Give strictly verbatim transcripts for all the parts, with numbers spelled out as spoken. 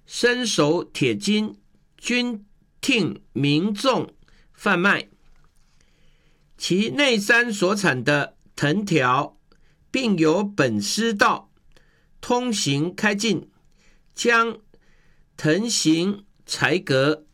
身手铁金，均听民众贩卖。其内山所产的藤条，并由本师道通行开进，将藤行裁革，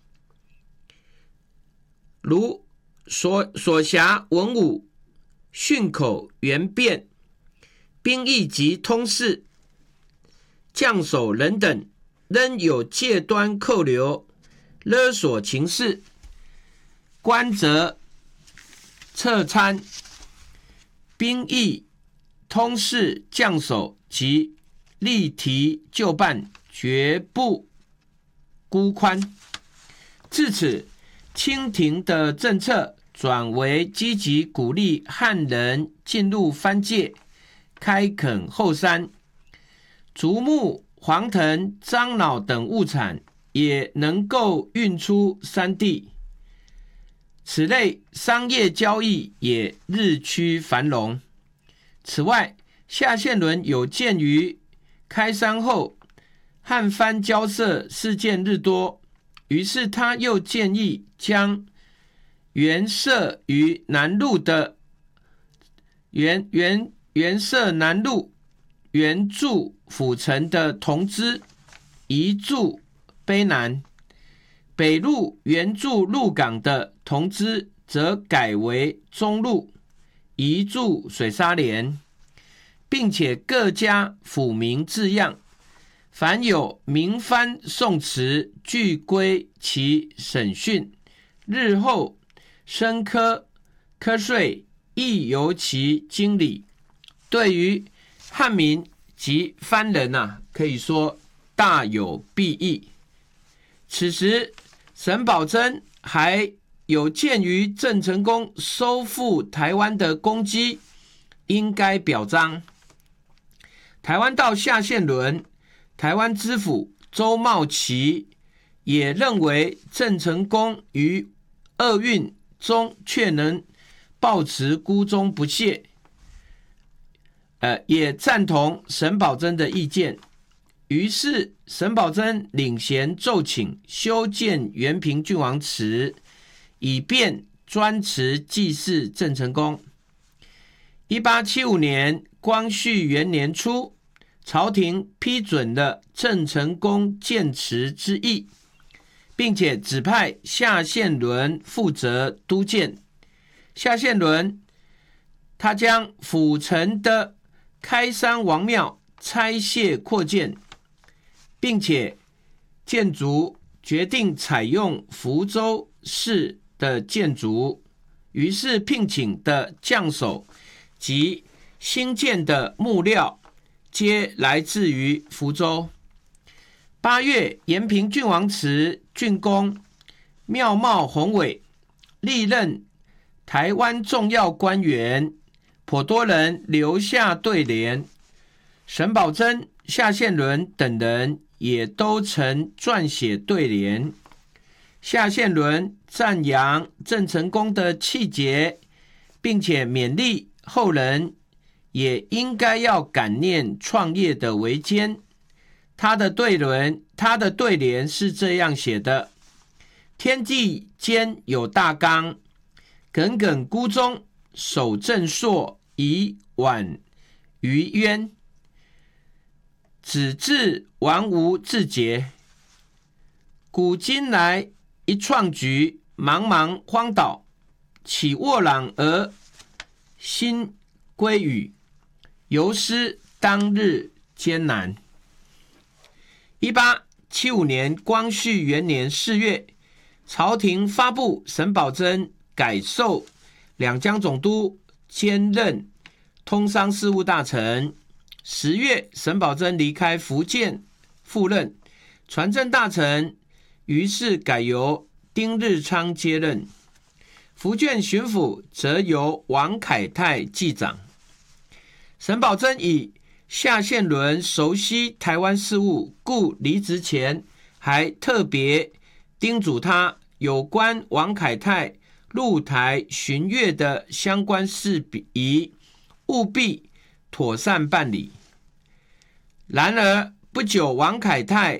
如所所辖文武、训口、员变、兵役及通事、将守人等，仍有借端扣留、勒索情事，官则撤参，兵役、通事、将守及例提就办，绝不孤宽。至此，清廷的政策转为积极鼓励汉人进入藩界，开垦后山，竹木、黄藤、樟脑等物产也能够运出山地，此类商业交易也日趋繁荣。此外，夏宪伦有鉴于开山后汉藩交涉事件日多，于是他又建议将原设于南路的原原原设南路原驻府城的同知移驻卑南，北路原驻鹿港的同知则改为中路移驻水沙连，并且各家府名字样，凡有名藩宋词，俱归其审讯，日后升科科税亦由其经理。对于汉民及藩人啊，可以说大有裨益。此时沈葆桢还有鉴于郑成功收复台湾的功绩，应该表彰。台湾道夏宪伦、台湾知府周茂奇也认为郑成功于厄运中却能抱持孤忠不懈，呃，也赞同沈葆桢的意见。于是沈葆桢领衔奏请修建延平郡王祠，以便专祠祭祀郑成功。一八七五年光绪元年初，朝廷批准了郑成功建祠之意，并且指派夏宪伦负责督建。夏宪伦他将府城的开山王庙拆卸扩建，并且建筑决定采用福州式的建筑，于是聘请的匠手及新建的木料皆来自于福州。八月，延平郡王祠竣工，庙貌宏伟，历任台湾重要官员颇多人留下对联，沈葆桢、夏宪伦等人也都曾撰写对联。夏宪伦赞扬郑成功的气节，并且勉励后人也应该要感念创业的维艰。他的对联，他的对联是这样写的：天地间有大纲，耿耿孤忠，守正朔，以婉于渊，只治玩无自节。古今来一创举，茫茫荒岛，起沃朗而心归宇，犹思当日艰难。一八七五年光绪元年四月，朝廷发布沈葆桢改授两江总督，兼任通商事务大臣。十月，沈葆桢离开福建赴任传政大臣，于是改由丁日昌接任。福建巡抚则由王凯泰继掌。沈葆桢以夏宪伦熟悉台湾事务，故离职前还特别叮嘱他有关王凯泰入台巡阅的相关事宜，务必妥善办理。然而不久，王凯泰